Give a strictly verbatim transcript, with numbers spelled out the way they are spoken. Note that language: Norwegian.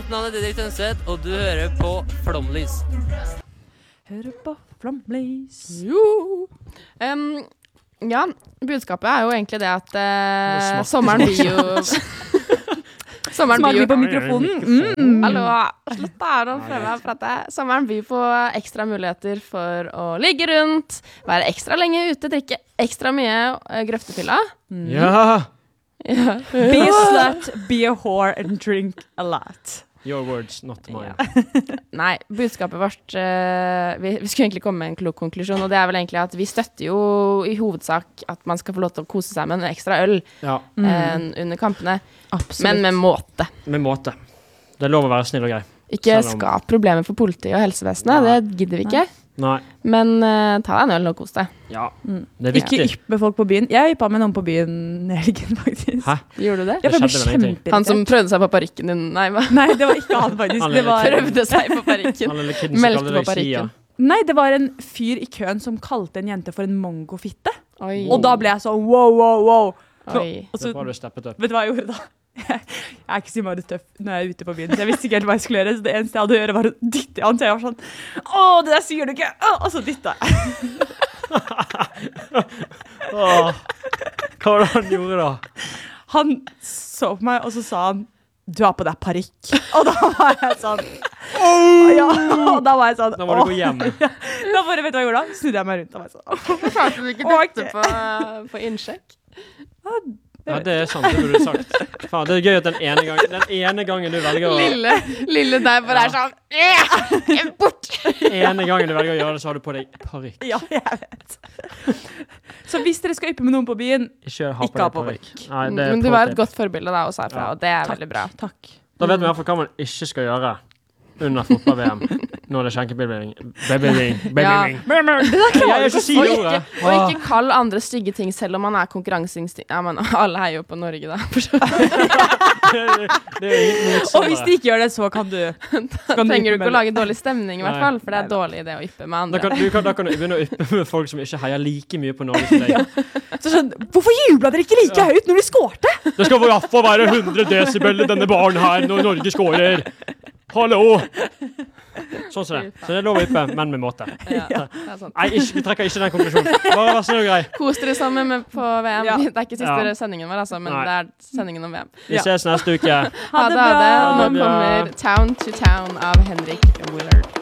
Mitt navn er Didrik Tønseth, og du hører på Flomlys. Hører på Flomlys. Jo. Um, ja, budskapet er jo egentlig det at uh, sommeren blir jo... Sommeren Smaker blir vi jo... på mikrofonen? Mm. Hallo, slutt da, nå prøver jeg å prate. Sommeren byr på ekstra muligheter for å ligge rundt, være ekstra lenge ute, drikke ekstra mye uh, grøftefylla. Mm. Ja! Ja. Be a slut, be a whore and drink a lot. Your words, not mine. Ja. Nei, budskapet vårt uh, vi, vi skulle egentlig komme med en klok konklusjon, og det er vel egentlig at vi støtter jo i hovedsak at man skal få lov til å kose seg med en ekstra øl Ja. mm. uh, under kampene. Absolutt. Men med måte. Med måte. Det er lov å være snill og grei. Ikke Selv om- skap problemer for politiet og helsevesenet, Nei. det gidder vi ikke. Nei. Men uh, ta deg en øl og kos deg. Ja, Mm. det er Ikke viktig. yppe folk på byen. Jeg yppa med noen på byen i helgen, faktisk. Hæ? Gjorde du det? Jeg ble Det skjedde vel ingenting. kjempeirritert. Han som prøvde seg på parykken din, nei, hva? Nei, det var ikke han faktisk. Han Det lille var... kiden. Prøvde seg på parykken. Han lille kiden som Meldte kaller på deg Sia. parykken. Nei, det var en fyr i køen som kalte en jente for en mongofitte. Oi. Og da ble jeg sånn, wow, wow, wow. Oi. Og Det så, er bra du steppet opp. vet du hva jeg gjorde da? Jeg er ikke så innmari tøff når jeg er ute på byen, så jeg visste ikke helt hva jeg skulle gjøre, så det eneste jeg hadde å gjøre var å dytte i han, så jeg var sånn, åh, det der sier du ikke, åh, og så dytta jeg. Åh, hva var det han gjorde da? Han så på meg, og så sa han, du har på deg parykk. Og da var jeg sånn, ja, og da var jeg sånn, Da må du åh. gå hjem. Da bare, vet du hva jeg gjorde da? Snudde jeg meg rundt og var sånn, Hvorfor klarte du ikke Ok. dette på, på innsjekk? Ja, det er sant, det burde du sagt. Faen, det er gøy at den ene, gang, den ene gangen du velger å... Lille, lille der bare er sånn, «Øh, bort! ene gangen du velger å gjøre det, så har du på deg parykk. ja, jeg vet. Så hvis dere skal yppe med noen på byen, Ikke ha på Ikke ha deg på parykk. Nei, det er Men du pro var et tip. godt forbilde da, også herfra, Ja. og det er Takk. veldig bra. takk. Da vet vi i hvert fall hva man ikke skal gjøre under fotball-V M når det er skjenkebevilling. Bevilling. Bevilling. Jeg er ikke si Og det ikke, ordet. og ikke kall andre stygge ting selv om man er konkurranseinstinkt. Ja, men alle heier jo på Norge da. for så vidt. Det er ingen Og hvis de ikke gjør det, så kan du... Da trenger du ikke å lage dårlig stemning i hvert Nei. fall, for det er dårlig det å yppe med Da andre. kan, du kan, da kan du begynne å yppe med folk som ikke heier like mye på Norge som deg. Så sånn, hvorfor jubla dere ikke like høyt når de skårte? Det skal i hvert fall være hundre desibel i denne baren her når Norge skårer. Hallo! Sånn som det. Så det er lov å yppe, men med måte. Ja, det er sant. Nei, ikke, vi trekker ikke den konklusjonen. Bare vær snill og grei. Kos dere sammen med på V M. Ja. Det er ikke siste Ja. sendingen vår, altså, men Nei. det er sendingen om V M. Vi ses neste uke. Ha det, ha det. bra. Nå Ha det bra. kommer Town to Town av Henrik Willard.